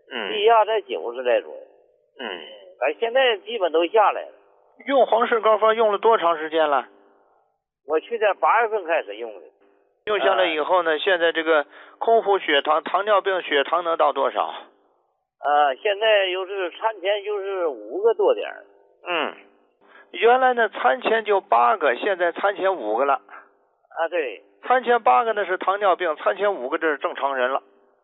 地下在90来左右。现在基本都下来了。 用黄氏膏方用了多长时间了？ 我去年8月份开始用的。 用下来以后呢，现在这个空腹血糖、糖尿病血糖能到多少？ 现在就是餐前就是5个多点。 原来呢餐前就8个，现在餐前5个了。 对。 餐前8个呢是糖尿病，餐前5个这是正常人了。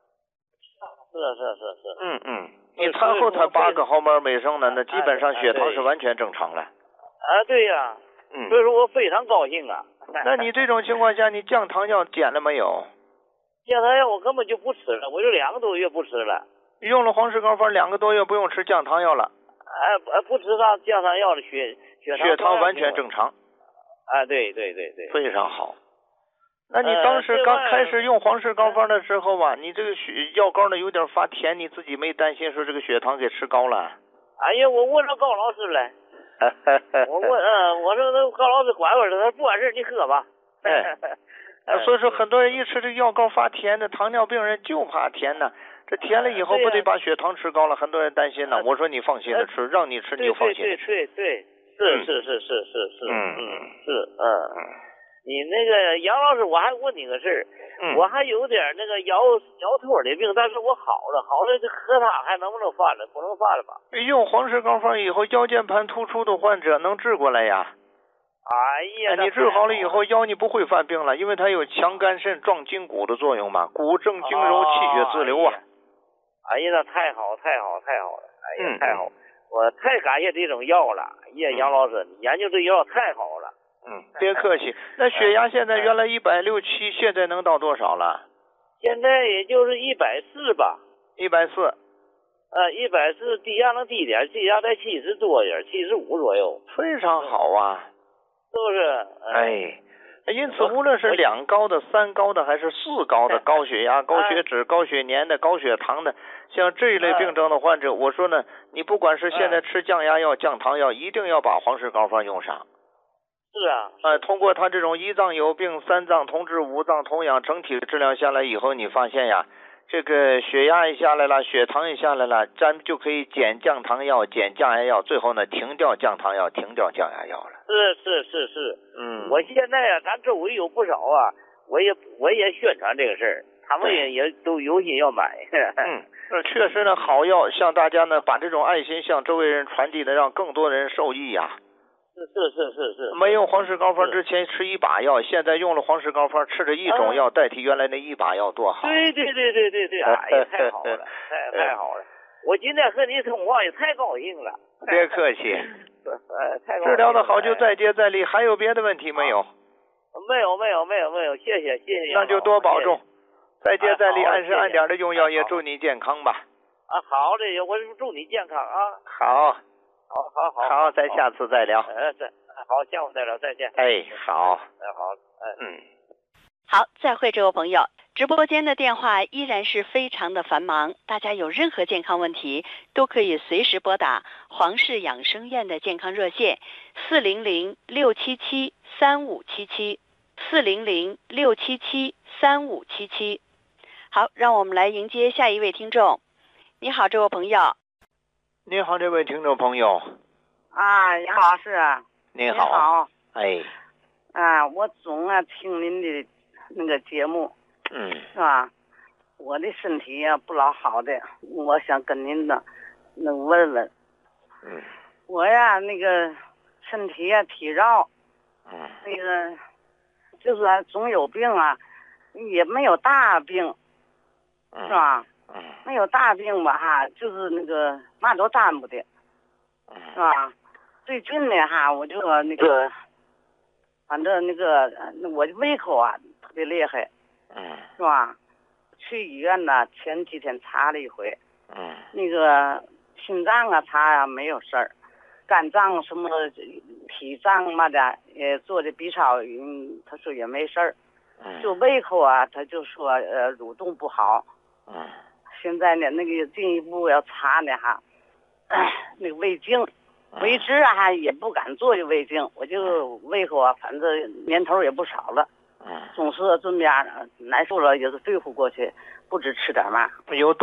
是。 你餐后才8个毫摩尔每升呢，那基本上血糖是完全正常了。 对呀。所以说我非常高兴啊。 那你这种情况下，你降糖药减了没有？ 降糖药我根本就不吃了，我就2个多月不吃了。 用了黄氏膏方2个多月不用吃降糖药了。 不吃上降糖药的血糖完全正常。 对。 非常好。那你当时刚开始用黄氏膏方的时候吧，你这个药膏呢有点发甜，你自己没担心说这个血糖给吃高了？ 哎呀，我问了高老师了。我说那高老师管我，他说不管事你喝吧。 所以说很多人一吃这药膏发甜的，糖尿病人就怕甜呢。这甜了以后不得把血糖吃高了，很多人担心呢。我说你放心的吃，让你吃你就放心的吃。 对。你那个杨老师，我还问你个事儿。我还有点那个腰托的病，但是我好了，这喝它还能不能犯了？不能犯了吧？ 用黄氏膏方以后，腰间盘突出的患者能治过来呀。 哎呀， 你治好了以后，腰你不会犯病了，因为它有强肝肾、壮筋骨的作用嘛，骨正经柔，气血自流啊。 哎呀，那太好了！哎呀，太好！我太感谢这种药了。杨老师，你研究这药太好了。 别客气。那血压现在原来160、7，现在能到多少了？ 现在也就是140吧。 140。 140，低下能低点，低下在70多点，75左右。 非常好啊。 是不是？ 因此无论是2高的、3高的还是4高的，高血压、高血脂、高血粘的、高血糖的，像这一类病症的患者，我说呢，你不管是现在吃降压药、降糖药，一定要把黄氏膏方用上。 是啊。 通过他这种1脏有病、3脏同治、5脏同养，整体治疗下来以后，你发现呀，这个血压也下来了，血糖也下来了，咱就可以减降糖药、减降压药，最后呢停掉降糖药、停掉降压药了。 是。我现在呀，咱周围有不少啊，我也宣传这个事儿，他们也都有心要买。 确实呢，好药，向大家呢把这种爱心向周围人传递的，让更多人受益呀。 是。 没用黄氏膏方之前吃1把药，现在用了黄氏膏方，吃着1种药代替原来那1把药，多好。 对。哎呀，太好了，太好了！我今天和你通话也太高兴了。 别客气。 太高兴了。 治疗的好就再接再厉，还有别的问题没有？ 没有，谢谢。 那就多保重，再接再厉，按时按点的用药，也祝你健康吧。 好的，我祝你健康啊。 好，咱下次再聊。 好，下次再聊，再见。 好。 好，再会，这位朋友。直播间的电话依然是非常的繁忙，大家有任何健康问题都可以随时拨打黄氏养生院的健康热线400-677-3577，400-677-3577。好，让我们来迎接下一位听众。你好，这位朋友。 你好，这位听众朋友。 杨老师。 你好。 我总听您的那个节目。是吧？我的身体呀不老好的，我想跟您呢问问。我呀那个身体呀体弱。那个就是总有病啊，也没有大病。是吧？没有大病吧就是那个嘛都耽误的。是吧？最近呢我就那个，反正那个我胃口特别厉害。是吧？去医院呢，前几天查了一回。那个心脏查没有事儿，肝脏什么脾脏嘛的也做的 B 超，他说也没事儿。就胃口他就说蠕动不好。现在呢那个进一步要查呢那个胃镜，为止也不敢做这胃镜，我就胃口反正年头也不少了。总是这边难受了，也是对付过去，不知吃点嘛。 有